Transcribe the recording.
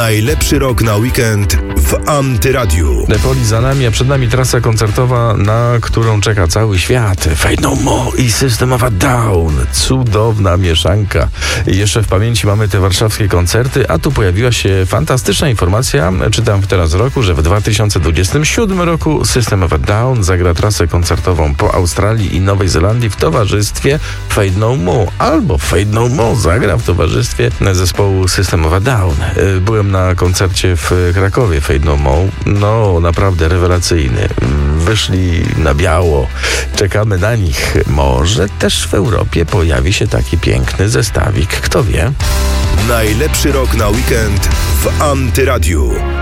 Najlepszy rok na weekend w Antyradiu. Nepoli za nami, a przed nami trasa koncertowa, na którą czeka cały świat. Fade No More i System of a Down. Cudowna mieszanka. I jeszcze w pamięci mamy te warszawskie koncerty, a tu pojawiła się fantastyczna informacja, czytam teraz roku, że w 2027 roku System of a Down zagra trasę koncertową po Australii i Nowej Zelandii w towarzystwie Fade No More. Albo Fade No More zagra w towarzystwie zespołu System of a Down. Byłem na koncercie w Krakowie Fade No More. No, naprawdę rewelacyjny. Wyszli na biało. Czekamy na nich. Może też w Europie pojawi się taki piękny zestawik. Kto wie? Najlepszy rok na weekend w Antyradiu.